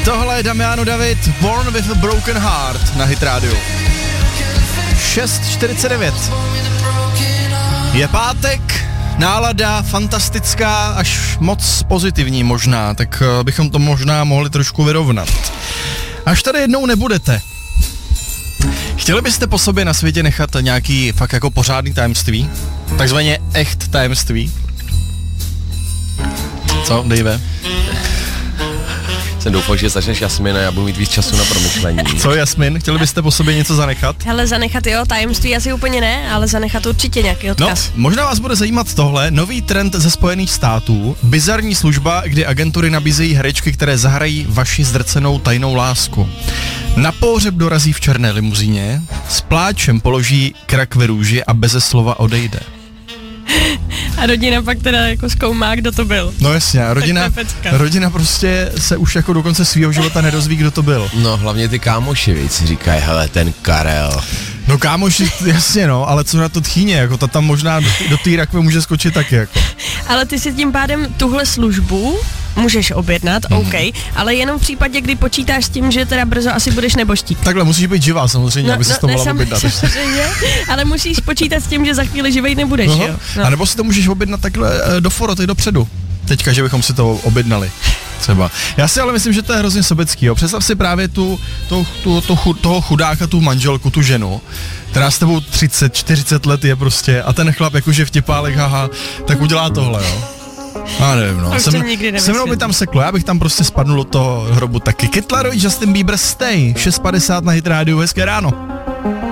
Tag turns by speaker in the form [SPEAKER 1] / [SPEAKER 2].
[SPEAKER 1] Tohle je Damiano David, Born with a Broken Heart na Hit Radio. 6:49. Je pátek, nálada fantastická, až moc pozitivní možná, tak bychom to možná mohli trošku vyrovnat. Až tady jednou nebudete. Chtěli byste po sobě na světě nechat nějaký fakt jako pořádný tajemství? Takzvaně echt tajemství? Co, Dave?
[SPEAKER 2] Jsem doufal, že začneš Jasmin a já budu mít víc času na promyšlení.
[SPEAKER 1] Co, Jasmin? Chtěli byste po sobě něco zanechat?
[SPEAKER 3] Hele, zanechat jo, tajemství asi úplně ne, ale zanechat určitě nějaký odkaz.
[SPEAKER 1] No, možná vás bude zajímat tohle, nový trend ze Spojených států, bizarní služba, kdy agentury nabízejí herečky, které zahrají vaši zdrcenou tajnou lásku. Na pohřeb dorazí v černé limuzíně, s pláčem položí krakve růži a beze slova odejde.
[SPEAKER 3] A rodina pak teda jako zkoumá, kdo to byl.
[SPEAKER 1] No jasně, rodina prostě se už jako do konce svého života nedozví, kdo to byl.
[SPEAKER 2] No hlavně ty kámoši, víc si říkají, hele, ten Karel.
[SPEAKER 1] No kámoši, jasně no, ale co na to tchýně, jako ta tam možná do té rakve může skočit taky jako.
[SPEAKER 3] Ale ty si tím pádem tuhle službu můžeš objednat, OK, ale jenom v případě, kdy počítáš s tím, že teda brzo asi budeš neboštík.
[SPEAKER 1] Takhle musíš být živá samozřejmě, aby se to mohla objednat.
[SPEAKER 3] Samozřejmě, ale musíš počítat s tím, že za chvíli živej nebudeš, jo? No.
[SPEAKER 1] A nebo si to můžeš objednat takhle do foroty dopředu. Teďka, že bychom si to objednali. Třeba. Já si ale myslím, že to je hrozně sobecký, jo. Představ si právě toho chudáka, tu manželku, tu ženu, která s tebou 30-40 let je prostě a ten chlap jakože vtipálek, haha, tak udělá tohle, jo. Já nevím, no. Se mnou by tam seklo, já bych tam prostě spadnul do toho hrobu taky. Kid Laroi, Justin Bieber, Stay, 6:50 na Hit Radio, hezké ráno.